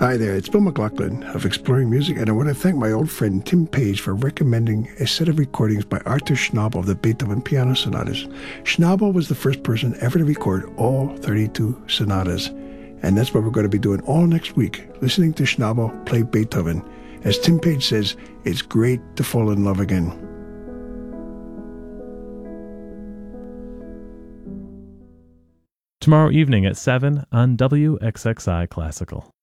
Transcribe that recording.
Hi there, it's Bill McLaughlin of Exploring Music, and I want to thank my old friend Tim Page for recommending a set of recordings by Arthur Schnabel of the Beethoven Piano Sonatas. Schnabel was the first person ever to record all 32 sonatas, and that's what we're going to be doing all next week, listening to Schnabel play Beethoven. As Tim Page says, it's great to fall in love again. Tomorrow evening at 7 on WXXI Classical.